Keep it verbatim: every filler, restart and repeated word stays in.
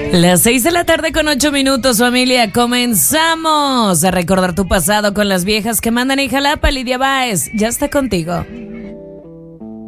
Las seis de la tarde con ocho minutos, familia. Comenzamos a recordar tu pasado con las viejas que mandan en Jalapa. Lidia Báez ya está contigo.